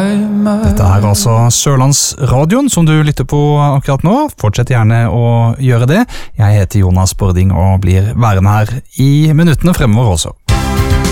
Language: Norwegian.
Dette altså Sørlandsradioen som du lytter på akkurat nå. Fortsett gjerne å gjøre det. Jeg heter Jonas Bording og blir værende her i minuttene fremover også.